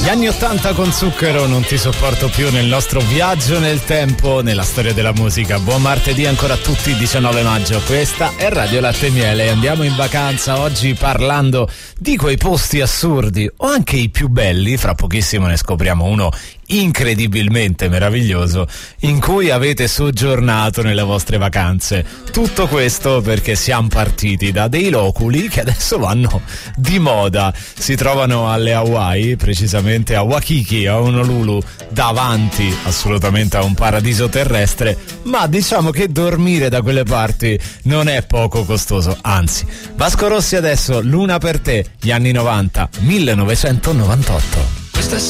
Gli anni 80 con Zucchero, non ti sopporto più nel nostro viaggio nel tempo, nella storia della musica. Buon martedì ancora a tutti, 19 maggio. Questa è Radio Latte e Miele. Andiamo in vacanza oggi parlando di quei posti assurdi o anche i più belli. Fra pochissimo ne scopriamo uno incredibilmente meraviglioso in cui avete soggiornato nelle vostre vacanze. Tutto questo perché siamo partiti da dei loculi che adesso vanno di moda. Si trovano alle Hawaii, precisamente a Waikiki, a Honolulu, davanti assolutamente a un paradiso terrestre, ma diciamo che dormire da quelle parti non è poco costoso, anzi. Vasco Rossi adesso, Luna per te, gli anni 90, 1998. Questa